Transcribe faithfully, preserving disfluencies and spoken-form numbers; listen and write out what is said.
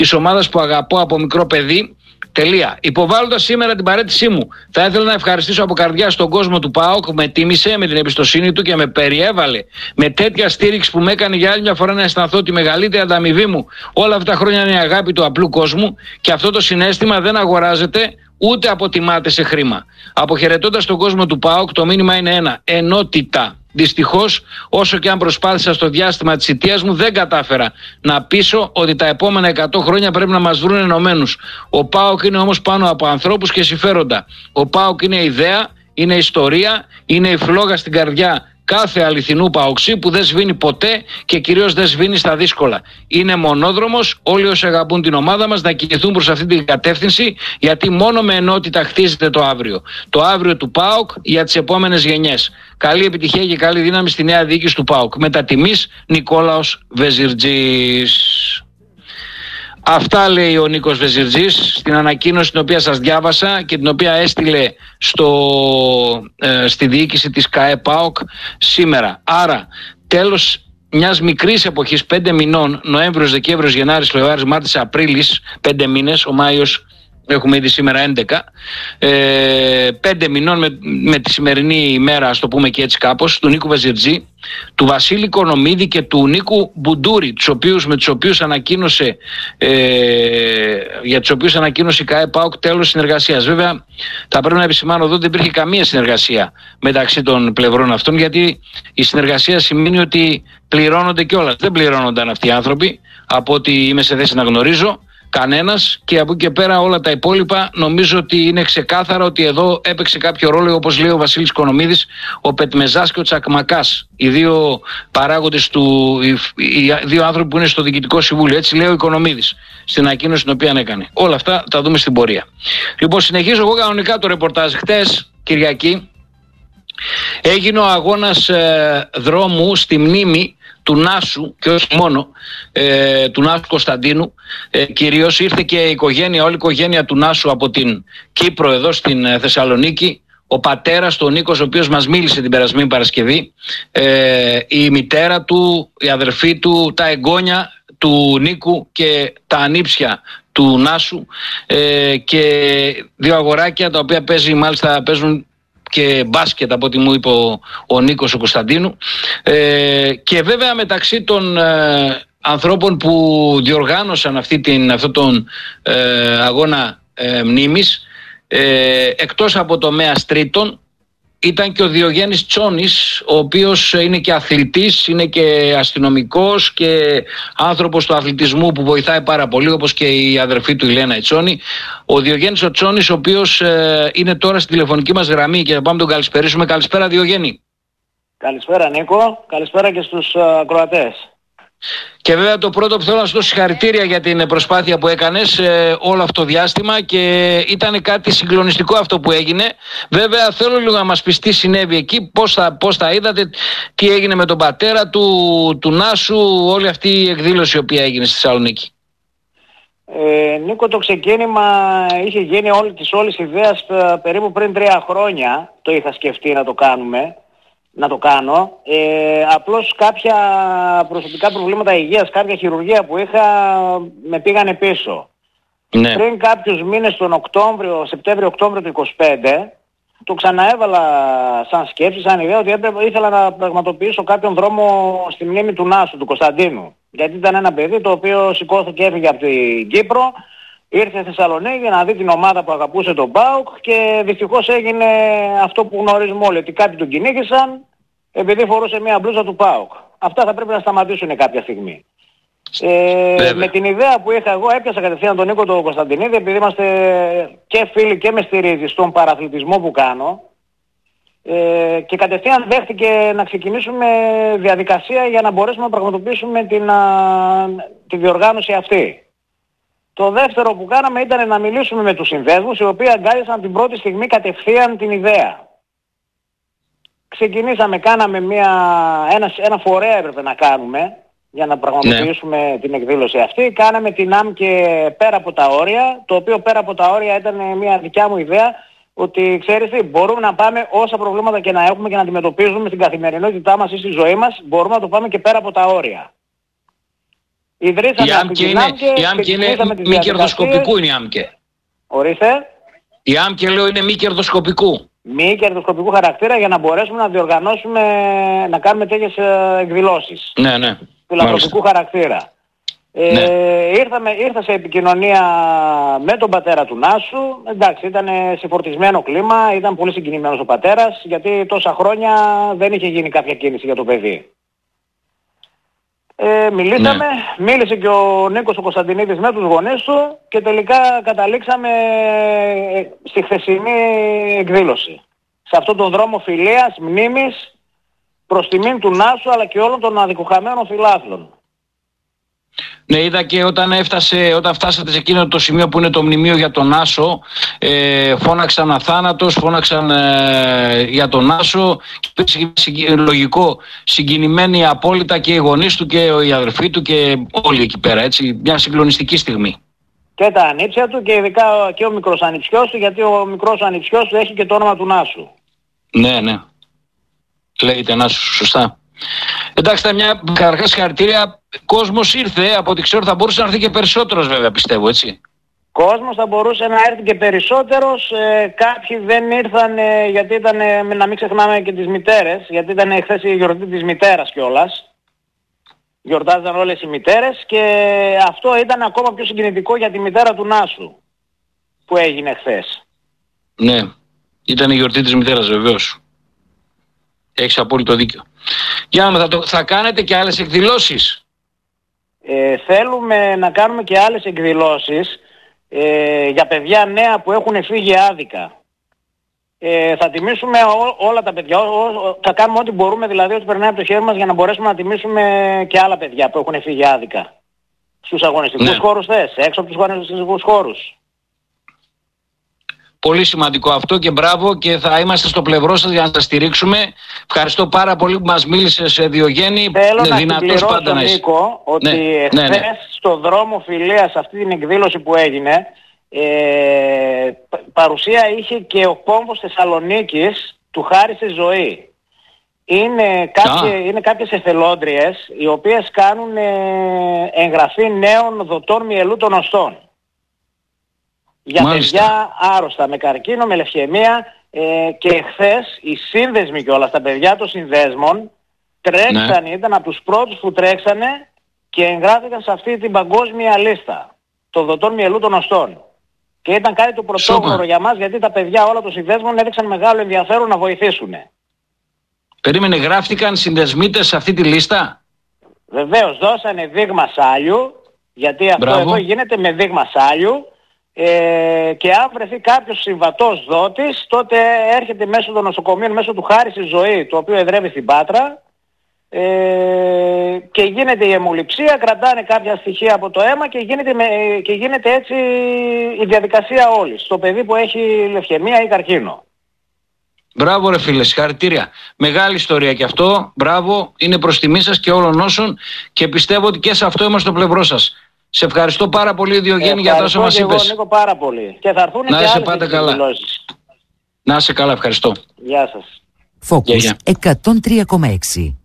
της ομάδας που αγαπώ από μικρό παιδί. Τελεία. Υποβάλλοντας σήμερα την παραίτησή μου, θα ήθελα να ευχαριστήσω από καρδιά στον κόσμο του ΠΑΟΚ που με τίμησε με την εμπιστοσύνη του και με περιέβαλε με τέτοια στήριξη που με έκανε για άλλη μια φορά να αισθανθώ τη μεγαλύτερη ανταμοιβή μου. Όλα αυτά τα χρόνια είναι η αγάπη του απλού κόσμου και αυτό το συναίσθημα δεν αγοράζεται ούτε αποτιμάται σε χρήμα. Αποχαιρετώντας τον κόσμο του ΠΑΟΚ, το μήνυμα είναι ένα: ενότητα. Δυστυχώς, όσο και αν προσπάθησα στο διάστημα της θητείας μου, δεν κατάφερα να πείσω ότι τα επόμενα εκατό χρόνια πρέπει να μας βρουν ενωμένους. Ο ΠΑΟΚ είναι όμως πάνω από ανθρώπους και συμφέροντα. Ο ΠΑΟΚ είναι ιδέα, είναι ιστορία, είναι η φλόγα στην καρδιά κάθε αληθινού παοξή που δεν σβήνει ποτέ και κυρίως δεν σβήνει στα δύσκολα. Είναι μονόδρομος, όλοι όσοι αγαπούν την ομάδα μας να κινηθούν προς αυτή την κατεύθυνση, γιατί μόνο με ενότητα χτίζεται το αύριο. Το αύριο του ΠΑΟΚ για τις επόμενες γενιές. Καλή επιτυχία και καλή δύναμη στη νέα διοίκηση του ΠΑΟΚ. Με τα τιμής, Νικόλαος Βεζιρτζής. Αυτά λέει ο Νίκος Βεζιρτζής στην ανακοίνωση την οποία σας διάβασα και την οποία έστειλε στο, ε, στη διοίκηση της ΚΑΕ ΠΑΟΚ σήμερα. Άρα τέλος μιας μικρής εποχής, πέντε μηνών, Νοέμβριος, Δεκέμβριος, Γενάρης, Φλεβάρης, Μάρτης, Απρίλης, πέντε μήνες, ο Μάιος έχουμε ήδη σήμερα έντεκα, ε, πέντε μηνών με, με τη σημερινή ημέρα, ας το πούμε και έτσι κάπως, του Νίκου Βεζιρτζή, του Βασίλη Κονομίδη και του Νίκου Μπουντούρη, τους οποίους, με τους οποίους ανακοίνωσε, ε, για τους οποίους ανακοίνωσε η ΚΑΕ ΠΑΟΚ τέλος συνεργασίας. Βέβαια, θα πρέπει να επισημάνω εδώ ότι δεν υπήρχε καμία συνεργασία μεταξύ των πλευρών αυτών, γιατί η συνεργασία σημαίνει ότι πληρώνονται κιόλας. Δεν πληρώνονταν αυτοί οι άνθρωποι, από ό,τι είμαι σε θέση να γνωρίζω. Κανένας, και από εκεί και πέρα όλα τα υπόλοιπα νομίζω ότι είναι ξεκάθαρα ότι εδώ έπαιξε κάποιο ρόλο, όπως λέει ο Βασίλης Κονομίδης, ο Πετμεζάς και ο Τσακμακάς, οι δύο παράγοντες του, οι, οι δύο άνθρωποι που είναι στο Διοικητικό Συμβούλιο. Έτσι λέει ο Οικονομίδης στην ανακοίνωση την οποία έκανε. Όλα αυτά τα δούμε στην πορεία. Λοιπόν, συνεχίζω εγώ κανονικά το ρεπορτάζ. Χτες, Κυριακή, έγινε ο αγώνας ε, δρόμου στη μνήμη του Νάσου και όχι μόνο, ε, του Νάσου Κωνσταντίνου. Ε, κυρίως ήρθε και η οικογένεια, όλη η οικογένεια του Νάσου από την Κύπρο εδώ στην ε, Θεσσαλονίκη. Ο πατέρας του, ο Νίκος, ο οποίος μας μίλησε την περασμένη Παρασκευή, ε, η μητέρα του, η αδερφή του, τα εγγόνια του Νίκου και τα ανήψια του Νάσου, ε, και δύο αγοράκια τα οποία παίζει, μάλιστα παίζουν και μπάσκετ από ό,τι μου είπε ο, ο Νίκος ο Κωνσταντίνου, ε, και βέβαια μεταξύ των ε, ανθρώπων που διοργάνωσαν αυτή την, αυτόν τον ε, αγώνα ε, μνήμης, ε, εκτός από τομέας τρίτων, ήταν και ο Διογέννης Τσόνης, ο οποίος είναι και αθλητής, είναι και αστυνομικός και άνθρωπος του αθλητισμού που βοηθάει πάρα πολύ, όπως και η αδερφή του η Λένα Τσόνη. Ο Διογέννης ο Τσόνης, ο οποίος ε, είναι τώρα στη τηλεφωνική μας γραμμή και θα πάμε τον καλησπερίσουμε. Καλησπέρα Διογέννη. Καλησπέρα Νίκο, καλησπέρα και στους uh, ακροατές. Και βέβαια το πρώτο που θέλω να σου δώσω συγχαρητήρια για την προσπάθεια που έκανες ε, όλο αυτό το διάστημα, και ήταν κάτι συγκλονιστικό αυτό που έγινε. Βέβαια θέλω λίγο να μας πεις τι συνέβη εκεί, πώς θα, πώς θα είδατε, τι έγινε με τον πατέρα του, του Νάσου, όλη αυτή η εκδήλωση η οποία έγινε στη Θεσσαλονίκη. Ε, Νίκο, το ξεκίνημα είχε γίνει όλη της όλης ιδέας περίπου πριν τρία χρόνια. Το είχα σκεφτεί να το κάνουμε. να το κάνω. Ε, απλώς κάποια προσωπικά προβλήματα υγείας, κάποια χειρουργία που είχα με πήγανε πίσω. Ναι. Πριν κάποιους μήνες, τον Οκτώβριο, Σεπτέμβριο-Οκτώβριο του είκοσι πέντε, το ξαναέβαλα σαν σκέψη, σαν ιδέα, ότι έπρεπε, ήθελα να πραγματοποιήσω κάποιον δρόμο στη μνήμη του Νάσου, του Κωνσταντίνου. Γιατί ήταν ένα παιδί το οποίο σηκώθηκε, έφυγε από την Κύπρο, ήρθε στη Θεσσαλονίκη να δει την ομάδα που αγαπούσε τον ΠΑΟΚ, και δυστυχώς έγινε αυτό που γνωρίζουμε όλοι, ότι κάτι τον κυνήγησαν επειδή φορούσε μια μπλούζα του ΠΑΟΚ. Αυτά θα πρέπει να σταματήσουν κάποια στιγμή. Ε, με την ιδέα που είχα εγώ, έπιασα κατευθείαν τον Νίκο τον Κωνσταντινίδη, επειδή είμαστε και φίλοι και με στηρίζει στον παραθλητισμό που κάνω, ε, και κατευθείαν δέχτηκε να ξεκινήσουμε διαδικασία για να μπορέσουμε να πραγματοποιήσουμε την, α, τη διοργάνωση αυτή. Το δεύτερο που κάναμε ήταν να μιλήσουμε με τους συνδέσμους, οι οποίοι αγκάλιασαν την πρώτη στιγμή κατευθείαν την ιδέα. Ξεκινήσαμε, κάναμε μια, ένα, ένα φορέα έπρεπε να κάνουμε για να πραγματοποιήσουμε ναι. την εκδήλωση αυτή. Κάναμε την ΑΜ και πέρα από τα όρια, το οποίο πέρα από τα όρια ήταν μια δικιά μου ιδέα, ότι ξέρεις τι, μπορούμε να πάμε όσα προβλήματα και να έχουμε και να αντιμετωπίζουμε στην καθημερινότητά μας ή στη ζωή μας, μπορούμε να το πάμε και πέρα από τα όρια. Ιδρύσαμε η ΆΜΚΕ είναι, η ΆΜΚΕ είναι μη κερδοσκοπικού είναι η ΆΜΚΕ. Ορίστε. Η ΆΜΚΕ λέω είναι μη κερδοσκοπικού. Μη κερδοσκοπικού χαρακτήρα για να μπορέσουμε να διοργανώσουμε, να κάνουμε τέτοιες εκδηλώσεις. Ναι, ναι. Φιλανθρωπικού χαρακτήρα. Ε, ναι. ήρθαμε, ήρθα σε επικοινωνία με τον πατέρα του Νάσου. Εντάξει, ήταν σε φορτισμένο κλίμα, ήταν πολύ συγκινημένος ο πατέρας, γιατί τόσα χρόνια δεν είχε γίνει κάποια κίνηση για το παιδί. Ε, μιλήσαμε, ναι. Μίλησε και ο Νίκος ο Κωνσταντινίδης με τους γονείς του και τελικά καταλήξαμε στη χθεσινή εκδήλωση. Σε αυτόν τον δρόμο φιλίας, μνήμης, προς τιμήν του Νάσου αλλά και όλων των αδικοχαμένων φιλάθλων. Ναι, είδα και όταν, έφτασε, όταν φτάσατε σε εκείνο το σημείο που είναι το μνημείο για τον Άσο, ε, φώναξαν αθάνατος, φώναξαν ε, για τον Άσο, και λογικό, συγκινημένοι απόλυτα και οι γονείς του και οι αδερφοί του και όλοι εκεί πέρα, έτσι, μια συγκλονιστική στιγμή. Και τα ανήψια του και ειδικά και ο μικρός ανιψιός του, γιατί ο μικρός ανιψιός του έχει και το όνομα του Νάσου. Ναι, ναι, λέγεται Νάσου, σωστά. Εντάξει, ήταν μια καταρχάς συγχαρητήρια. Κόσμος ήρθε, από ό,τι ξέρω θα μπορούσε να έρθει και περισσότερος βέβαια, πιστεύω, έτσι. Κόσμος θα μπορούσε να έρθει και περισσότερος. Ε, κάποιοι δεν ήρθαν ε, γιατί ήταν, ε, να μην ξεχνάμε και τις μητέρες, γιατί ήταν χθες η γιορτή της μητέρας κιόλας. Γιορτάζαν όλες οι μητέρες και αυτό ήταν ακόμα πιο συγκινητικό για τη μητέρα του Νάσου που έγινε χθες. Ναι, ήταν η γιορτή της μητέρας βεβαίως. Έχεις απόλυτο δίκιο. Για να δούμε, θα, το, θα κάνετε και άλλες εκδηλώσεις. Ε, θέλουμε να κάνουμε και άλλες εκδηλώσεις ε, για παιδιά νέα που έχουν φύγει άδικα. Ε, θα τιμήσουμε ό, όλα τα παιδιά, ό, ό, θα κάνουμε ό,τι μπορούμε δηλαδή ό,τι περνάει από το χέρι μας για να μπορέσουμε να τιμήσουμε και άλλα παιδιά που έχουν φύγει άδικα. Στους αγωνιστικούς ναι. χώρους θες, έξω από τους αγωνιστικούς χώρους. Πολύ σημαντικό αυτό και μπράβο και θα είμαστε στο πλευρό σας για να σας στηρίξουμε. Ευχαριστώ πάρα πολύ που μας μίλησες, Διογέννη. Θέλω να συμπληρώσω, πάντα να Νίκο, ότι ναι, χθες ναι, ναι. στο δρόμο φιλίας αυτή την εκδήλωση που έγινε, ε, παρουσία είχε και ο κόμβος Θεσσαλονίκης του Χάρισε Ζωή. Είναι, κάποιες, είναι κάποιες εθελόντριες οι οποίες κάνουν ε, εγγραφή νέων δοτών μυελού των οστών. Για Μάλιστα. παιδιά άρρωστα με καρκίνο, με λευκαιμία ε, και χθες οι σύνδεσμοι κιόλας, τα παιδιά των συνδέσμων τρέξανε, ναι. ήταν από τους πρώτους που τρέξανε και εγγράφηκαν σε αυτή την παγκόσμια λίστα των δοτών μυελού των οστών. Και ήταν κάτι το πρωτόγνωρο για μας γιατί τα παιδιά όλα των συνδέσμων έδειξαν μεγάλο ενδιαφέρον να βοηθήσουν. Περίμενε, γράφτηκαν συνδεσμίτες σε αυτή τη λίστα? Βεβαίως, δώσανε δείγμα σάλιου, γιατί αυτό Μπράβο. εδώ γίνεται με δείγμα σάλιου. Ε, και αν βρεθεί κάποιος συμβατός δότης, τότε έρχεται μέσω των νοσοκομείων, μέσω του Χάρισε Ζωή, το οποίο εδρεύει στην Πάτρα, ε, και γίνεται η αιμοληψία, κρατάνε κάποια στοιχεία από το αίμα και γίνεται, με, και γίνεται έτσι η διαδικασία όλη στο παιδί που έχει λευκαιμία ή καρκίνο. Μπράβο ρε φίλε, συγχαρητήρια. Μεγάλη ιστορία και αυτό, μπράβο, είναι προς τιμή σας και όλων όσων και πιστεύω ότι και σε αυτό είμαστε στο πλευρό σας. Σε ευχαριστώ πάρα πολύ, Διογέννη, για τα όσα μας είπες. Ευχαριστώ και εγώ, Νίκο, πάρα πολύ. Και θα έρθουν και άλλες εκδηλώσεις. Να είσαι καλά, ευχαριστώ. Γεια σας. Focus εκατόν τρία κόμμα έξι.